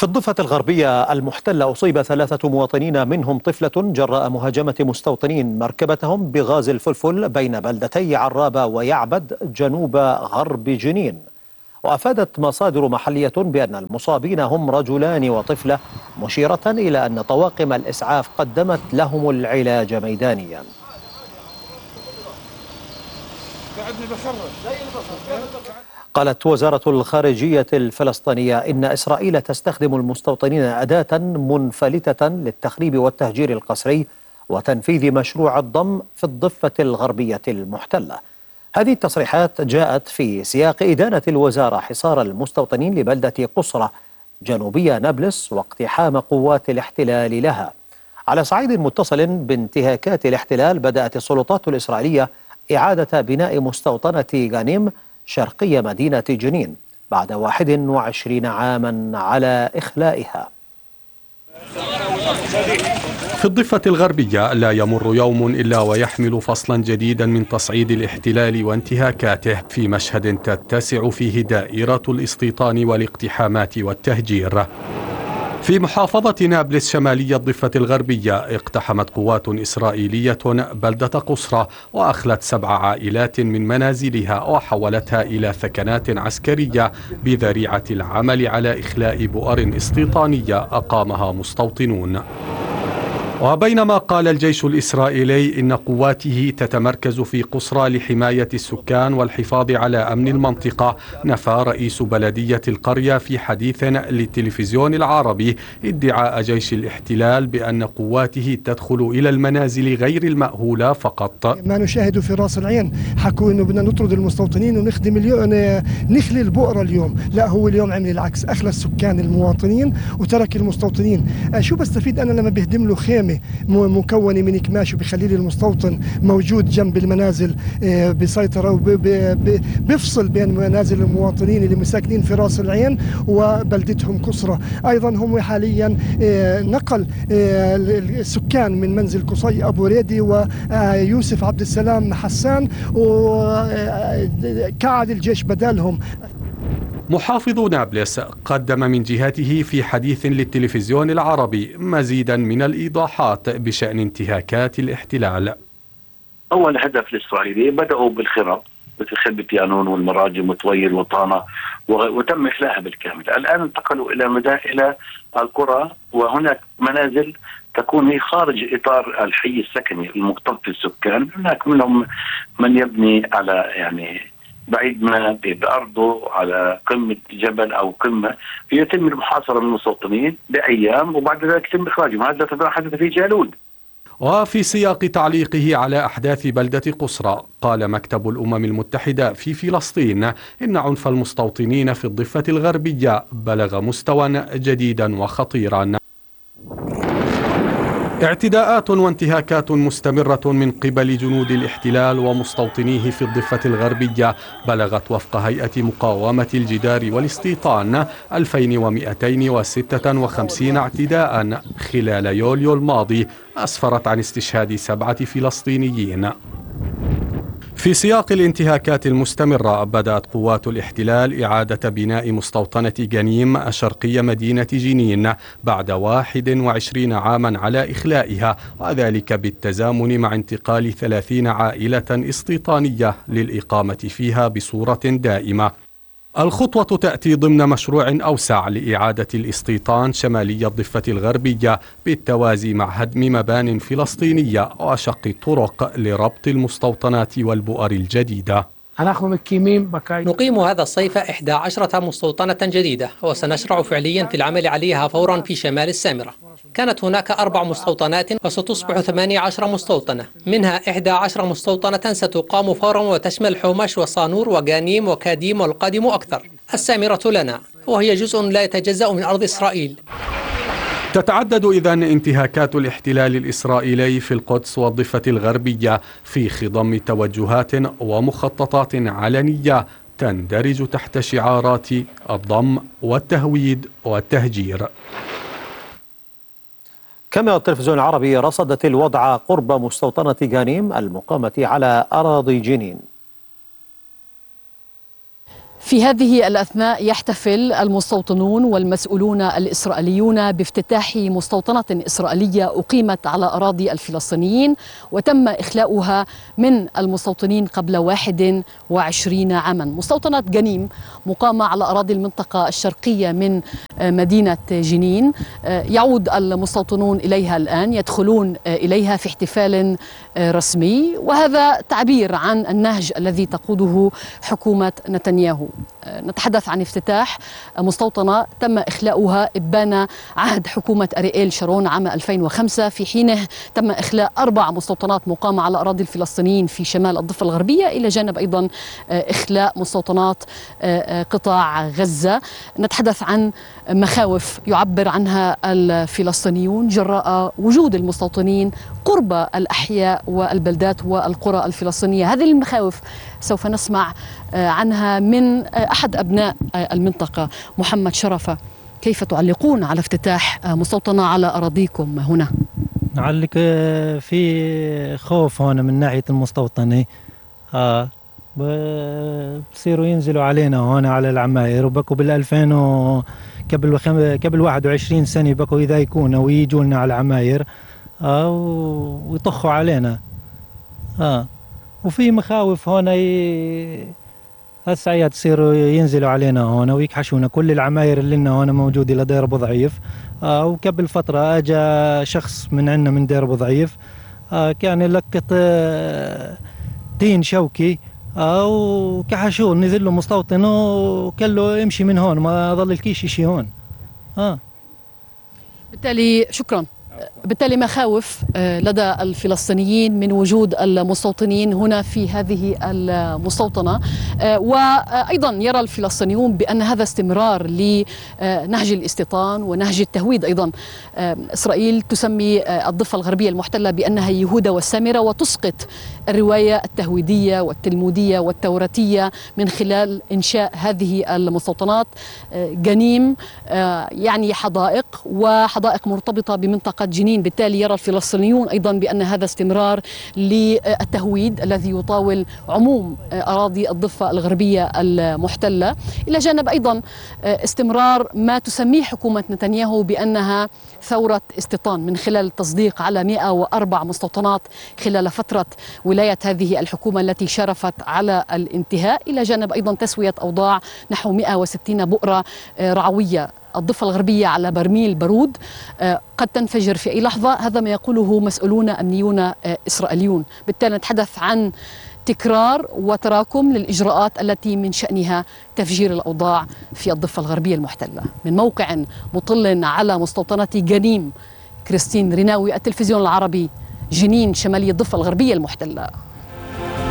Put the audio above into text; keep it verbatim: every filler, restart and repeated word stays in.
في الضفة الغربية المحتلة أصيب ثلاثة مواطنين منهم طفلة جراء مهاجمة مستوطنين مركبتهم بغاز الفلفل بين بلدتي عرابة ويعبد جنوب غرب جنين. وأفادت مصادر محلية بأن المصابين هم رجلان وطفلة، مشيرة إلى أن طواقم الإسعاف قدمت لهم العلاج ميدانيا. قالت وزارة الخارجية الفلسطينية إن إسرائيل تستخدم المستوطنين أداة منفلتة للتخريب والتهجير القسري وتنفيذ مشروع الضم في الضفة الغربية المحتلة. هذه التصريحات جاءت في سياق إدانة الوزارة حصار المستوطنين لبلدة قصرة جنوبية نابلس واقتحام قوات الاحتلال لها. على صعيد متصل بانتهاكات الاحتلال، بدأت السلطات الإسرائيلية إعادة بناء مستوطنة غانيم شرقية مدينة جنين بعد واحد وعشرين عاما على إخلائها. في الضفة الغربية لا يمر يوم إلا ويحمل فصلا جديدا من تصعيد الاحتلال وانتهاكاته، في مشهد تتسع فيه دائرة الاستيطان والاقتحامات والتهجير. في محافظة نابلس شمالية الضفة الغربية اقتحمت قوات إسرائيلية بلدة قصرة وأخلت سبع عائلات من منازلها وحولتها إلى ثكنات عسكرية بذريعة العمل على إخلاء بؤر استيطانية أقامها مستوطنون. وبينما قال الجيش الإسرائيلي إن قواته تتمركز في قصرى لحماية السكان والحفاظ على أمن المنطقة، نفى رئيس بلدية القرية في حديث للتلفزيون العربي ادعاء جيش الاحتلال بأن قواته تدخل إلى المنازل غير المأهولة فقط. ما نشاهد في راس العين حكوا إنه بدنا نطرد المستوطنين ونخدم اليوم نخلي البؤرة اليوم، لا هو اليوم عمل العكس، أخلى السكان المواطنين وترك المستوطنين. شو بستفيد أنا لما بهدم له خيمة مكونة من كماش وبخلي لي المستوطن موجود جنب المنازل بسيطرة وبيفصل بين منازل المواطنين اللي مساكنين في راس العين وبلدتهم قصرة. أيضا هم حاليا نقل السكان من منزل قصي أبو ريدي ويوسف عبد السلام حسان وكعد الجيش بدالهم. محافظ نابلس قدم من جهته في حديث للتلفزيون العربي مزيدا من الإيضاحات بشأن انتهاكات الاحتلال. أول هدف الإسرائيلي بدأوا بالخرب مثل خربة يانون والمراجم وطويل وطانة وتم إخلاءها بالكامل. الآن انتقلوا إلى إلى القرى، وهناك منازل تكون هي خارج إطار الحي السكني المكتظ بالسكان. هناك منهم من يبني على يعني بعيد ما بأرضه على قمة جبل أو قمة، يتم المحاصرة من المستوطنين بأيام وبعد ذلك يتم إخراجهم. هذا حدث في جالود. وفي سياق تعليقه على أحداث بلدة قصرى، قال مكتب الأمم المتحدة في فلسطين إن عنف المستوطنين في الضفة الغربية بلغ مستوى جديدا وخطيرا. اعتداءات وانتهاكات مستمرة من قبل جنود الاحتلال ومستوطنيه في الضفة الغربية بلغت وفق هيئة مقاومة الجدار والاستيطان ألفين ومئتين وستة وخمسين اعتداء خلال يوليو الماضي، أسفرت عن استشهاد سبعة فلسطينيين. في سياق الانتهاكات المستمرة، بدأت قوات الاحتلال إعادة بناء مستوطنة غانيم شرقية مدينة جنين بعد واحد وعشرين عاما على إخلائها، وذلك بالتزامن مع انتقال ثلاثين عائلة استيطانية للإقامة فيها بصورة دائمة. الخطوة تأتي ضمن مشروع أوسع لإعادة الاستيطان شمالي الضفة الغربية بالتوازي مع هدم مبان فلسطينية وشق طرق لربط المستوطنات والبؤر الجديدة. نقيم هذا الصيف إحدى عشرة مستوطنة جديدة، وسنشرع فعليا في العمل عليها فورا في شمال السامرة. كانت هناك أربع مستوطنات وستصبح ثمانية عشر مستوطنة، منها إحدى عشر مستوطنة ستقام فورا وتشمل حومش وصانور وغانيم وكاديم والقادم أكثر. السامرة لنا وهي جزء لا يتجزأ من أرض إسرائيل. تتعدد إذن انتهاكات الاحتلال الإسرائيلي في القدس والضفة الغربية في خضم توجهات ومخططات علنية تندرج تحت شعارات الضم والتهويد والتهجير. كما التلفزيون العربي رصدت الوضع قرب مستوطنة غانيم المقامة على أراضي جنين. في هذه الأثناء يحتفل المستوطنون والمسؤولون الإسرائيليون بافتتاح مستوطنة إسرائيلية أقيمت على أراضي الفلسطينيين وتم إخلاؤها من المستوطنين قبل واحد وعشرين عاما. مستوطنة جنيم مقامة على أراضي المنطقة الشرقية من مدينة جنين، يعود المستوطنون إليها الآن، يدخلون إليها في احتفال رسمي، وهذا تعبير عن النهج الذي تقوده حكومة نتنياهو. نتحدث عن افتتاح مستوطنة تم إخلاؤها إبان عهد حكومة أرييل شارون عام ألفين وخمسة، في حينه تم إخلاء أربع مستوطنات مقامة على أراضي الفلسطينيين في شمال الضفة الغربية، إلى جانب أيضا إخلاء مستوطنات قطاع غزة. نتحدث عن مخاوف يعبر عنها الفلسطينيون جراء وجود المستوطنين قرب الأحياء والبلدات والقرى الفلسطينية. هذه المخاوف سوف نسمع عنها من أحد أبناء المنطقة، محمد شرفة. كيف تعلقون على افتتاح مستوطنة على أراضيكم هنا؟ نعلق في خوف هنا من ناحية المستوطنة، آه بصيروا ينزلوا علينا هنا على العماير، وبكوا بالألفين و قبل وخم... قبل واحد وعشرين سنة بكوا إذا يكونوا ويجوا لنا على العماير آه ويطخوا علينا. آه وفي مخاوف هنا ي... هالساعات يصيروا ينزلوا علينا هنا ويكحشونا. كل العماير اللي لنا هنا موجودة لدير أبو ضعيف. آه وقبل فترة أجا شخص من عندنا من دير أبو ضعيف، آه كان يلقط آه تين شوكي، آه وكحشوه، نزل له مستوطن وقال له امشي من هون، ما ظل الكيش شيء هون. آه بالتالي شكرا. بالتالي مخاوف لدى الفلسطينيين من وجود المستوطنين هنا في هذه المستوطنة، وأيضا يرى الفلسطينيون بأن هذا استمرار لنهج الاستيطان ونهج التهويد. أيضا إسرائيل تسمي الضفة الغربية المحتلة بأنها يهودا والسامرة، وتسقط الرواية التهويدية والتلمودية والتوراتية من خلال إنشاء هذه المستوطنات. جنيم يعني حدائق، وحدائق مرتبطة بمنطقة جنين. بالتالي يرى الفلسطينيون أيضا بأن هذا استمرار للتهويد الذي يطاول عموم أراضي الضفة الغربية المحتلة، إلى جانب أيضا استمرار ما تسميه حكومة نتنياهو بأنها ثورة استيطان من خلال التصديق على مئة وأربع مستوطنات خلال فترة ولاية هذه الحكومة التي شرفت على الانتهاء، إلى جانب أيضا تسوية أوضاع نحو مئة وستين بؤرة رعوية. الضفة الغربية على برميل بارود قد تنفجر في أي لحظة، هذا ما يقوله مسؤولون أمنيون إسرائيليون. بالتالي نتحدث عن تكرار وتراكم للإجراءات التي من شأنها تفجير الأوضاع في الضفة الغربية المحتلة. من موقع مطل على مستوطنة جنيم، كريستين ريناوي، التلفزيون العربي، جنين، شمالية الضفة الغربية المحتلة.